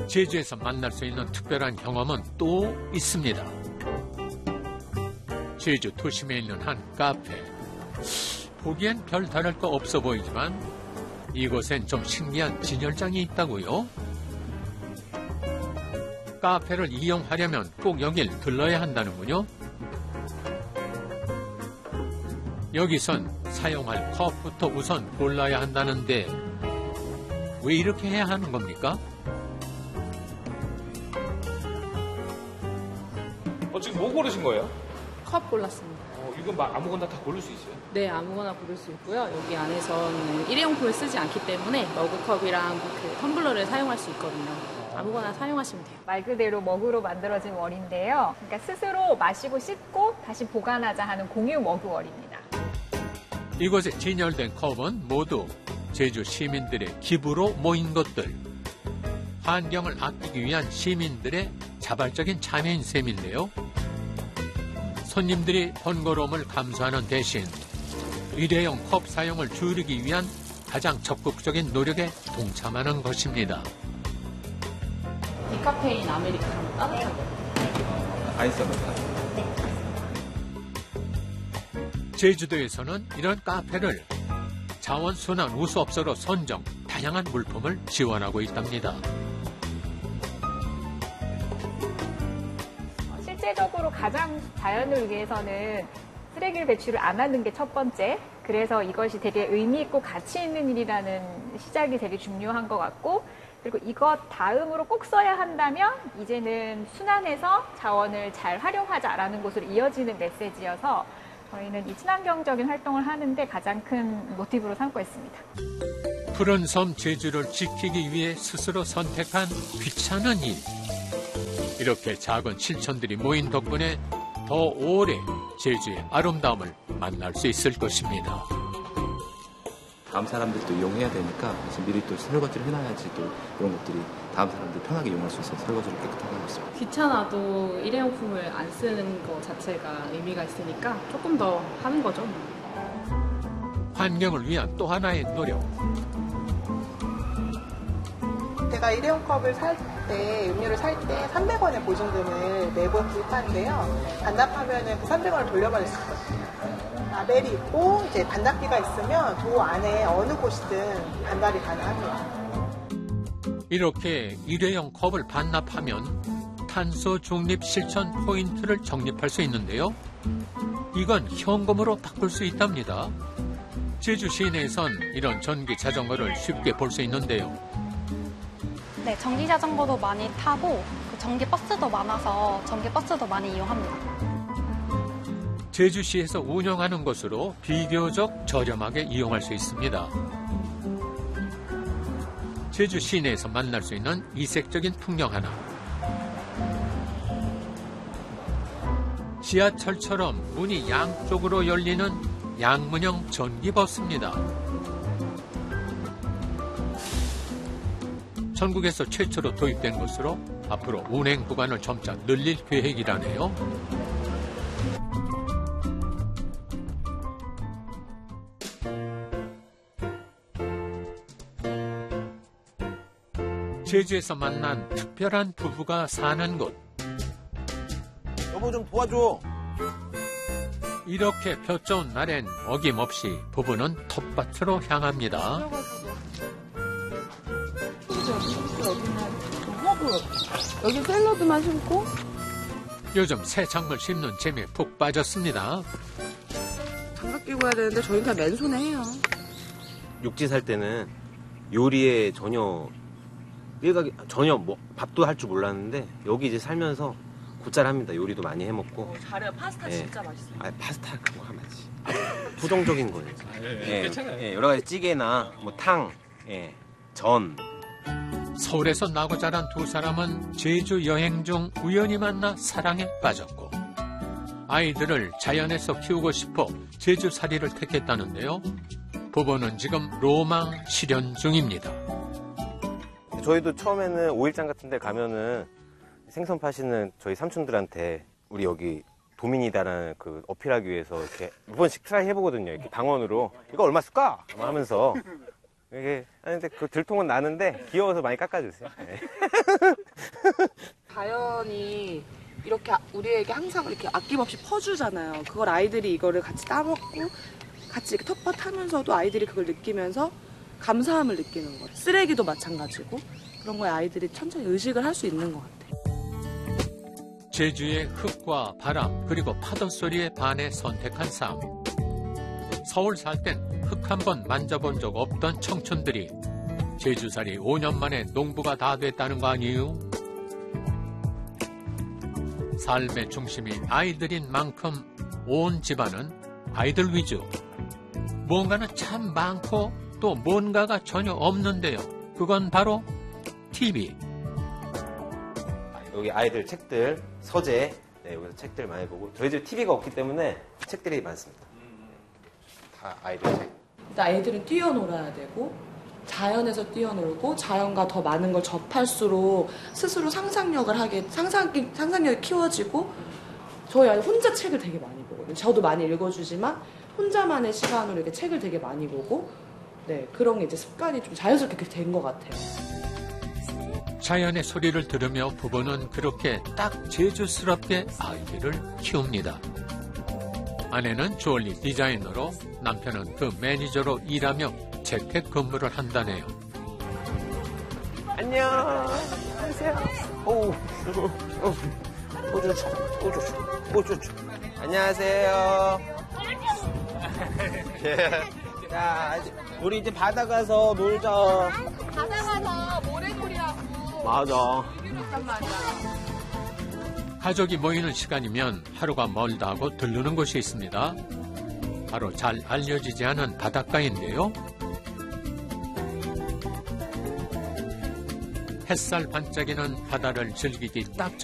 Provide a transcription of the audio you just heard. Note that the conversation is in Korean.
제주에서 만날 수 있는 특별한 경험은 또 있습니다. 제주 도심에 있는 한 카페. 보기엔 별 다를 거 없어 보이지만 이곳엔 좀 신기한 진열장이 있다고요? 카페를 이용하려면 꼭 여길 들러야 한다는군요. 여기선 사용할 컵부터 우선 골라야 한다는데 왜 이렇게 해야 하는 겁니까? 지금 뭐 고르신 거예요? 컵 골랐습니다. 이건 아무거나 다 고를 수 있어요? 네, 아무거나 고를 수 있고요. 여기 안에서는 일회용품을 쓰지 않기 때문에 머그컵이랑 그 텀블러를 사용할 수 있거든요. 아무거나 사용하시면 돼요. 말 그대로 머그로 만들어진 월인데요. 그러니까 스스로 마시고 씻고 다시 보관하자 하는 공유 머그 월입니다. 이곳에 진열된 컵은 모두 제주 시민들의 기부로 모인 것들. 환경을 아끼기 위한 시민들의 자발적인 참여인 셈인데요. 손님들이 번거로움을 감수하는 대신 일회용 컵 사용을 줄이기 위한 가장 적극적인 노력에 동참하는 것입니다. 디카페인 아메리카노 따뜻한 거. 아이스아메리카노. 제주도에서는 이런 카페를 자원순환 우수업소로 선정, 다양한 물품을 지원하고 있답니다. 실제적으로 가장 자연을 위해서는 쓰레기를 배출을 안 하는 게 첫 번째. 그래서 이것이 되게 의미 있고 가치 있는 일이라는 시작이 되게 중요한 것 같고, 그리고 이것 다음으로 꼭 써야 한다면 이제는 순환해서 자원을 잘 활용하자라는 곳으로 이어지는 메시지여서 저희는 이 친환경적인 활동을 하는데 가장 큰 모티브로 삼고 있습니다. 푸른 섬 제주를 지키기 위해 스스로 선택한 귀찮은 일. 이렇게 작은 실천들이 모인 덕분에 더 오래 제주의 아름다움을 만날 수 있을 것입니다. 다음 사람들도 이용해야 되니까 미리 또 설거지를 해놔야지 또 이런 것들이 다음 사람들이 편하게 이용할 수 있어서 설거지를 깨끗하게 하고 있습니다. 귀찮아도 일회용품을 안 쓰는 것 자체가 의미가 있으니까 조금 더 하는 거죠. 환경을 위한 또 하나의 노력. 제가 일회용 컵을 살 때, 음료를 살 때 300원의 보증금을 매번 구입하는데요. 반납하면 그 300원을 돌려받을 수 있거든요. 라벨이 있고 이제 반납기가 있으면 도 안에 어느 곳이든 반납이 가능합니다. 이렇게 일회용 컵을 반납하면 탄소 중립 실천 포인트를 적립할 수 있는데요. 이건 현금으로 바꿀 수 있답니다. 제주 시내에선 이런 전기 자전거를 쉽게 볼 수 있는데요. 네, 전기 자전거도 많이 타고 전기 버스도 많아서 전기 버스도 많이 이용합니다. 제주시에서 운영하는 것으로 비교적 저렴하게 이용할 수 있습니다. 제주 시내에서 만날 수 있는 이색적인 풍경 하나. 지하철처럼 문이 양쪽으로 열리는 양문형 전기버스입니다. 전국에서 최초로 도입된 것으로 앞으로 운행 구간을 점차 늘릴 계획이라네요. 제주에서 만난 특별한 부부가 사는 곳. 여보 좀 도와줘. 이렇게 볕 좋은 날엔 어김없이 부부는 텃밭으로 향합니다. 여기 샐러드만 심고 요즘 새 작물 심는 재미에 푹 빠졌습니다. 장갑 끼고 해야 되는데 저희는 다 맨손에 해요. 육지 살 때는 요리에 전혀 뭐 밥도 할 줄 몰랐는데 여기 이제 살면서 곧잘 합니다. 요리도 많이 해 먹고. 잘해요. 파스타 진짜 맛있어요. 파스타 그런 거 하면지. 부정적인 거예요. 괜찮아요. 예, 여러 가지 찌개나 뭐 탕, 전. 서울에서 나고 자란 두 사람은 제주 여행 중 우연히 만나 사랑에 빠졌고 아이들을 자연에서 키우고 싶어 제주살이를 택했다는데요. 부부는 지금 로망 실현 중입니다. 저희도 처음에는 오일장 같은 데 가면은 생선 파시는 저희 삼촌들한테 우리 여기 도민이다라는 그 어필하기 위해서 이렇게 몇 번씩 트라이 해보거든요. 이렇게 방언으로 이거 얼마 쓸까? 하면서 이게 하는데 그 들통은 나는데 귀여워서 많이 깎아주세요. 네. 자연이 이렇게 우리에게 항상 이렇게 아낌없이 퍼주잖아요. 그걸 아이들이 이거를 같이 따먹고 같이 이렇게 텃밭하면서도 아이들이 그걸 느끼면서 감사함을 느끼는 거예요. 쓰레기도 마찬가지고 그런 거에 아이들이 천천히 의식을 할 수 있는 것 같아요. 제주의 흙과 바람 그리고 파도 소리에 반해 선택한 삶. 서울 살 땐 흙 한 번 만져본 적 없던 청춘들이 제주살이 5년 만에 농부가 다 됐다는 거 아니에요? 삶의 중심이 아이들인 만큼 온 집안은 아이들 위주. 뭔가는 참 많고 또 뭔가가 전혀 없는데요. 그건 바로 TV. 여기 아이들 책들, 서재, 네, 여기서 책들 많이 보고 저희 집 TV가 없기 때문에 책들이 많습니다. 다 아이들 책. 일단 애들은 뛰어놀아야 되고 자연에서 뛰어놀고 자연과 더 많은 걸 접할수록 스스로 상상력이 키워지고 저희 아이 혼자 책을 되게 많이 보거든요. 저도 많이 읽어주지만 혼자만의 시간으로 이렇게 책을 되게 많이 보고 네, 그런 게 이제 습관이 좀 자연스럽게 된 것 같아요. 자연의 소리를 들으며 부부는 그렇게 딱 제주스럽게 아이들을 키웁니다. 아내는 주얼리 디자이너로 남편은 그 매니저로 일하며 재택근무를 한다네요. 안녕. 안녕하세요. 오쭈쭈. 안녕하세요. 자, 우리 이제 바다 가서 놀자. 바다 가서 모래놀이하고. 맞아. 가족이 모이는 시간이면 하루가 멀다 하고 들르는 곳이 있습니다. 바로 잘 알려지지 않은 바닷가인데요. 햇살 반짝이는 바다를 즐기기 딱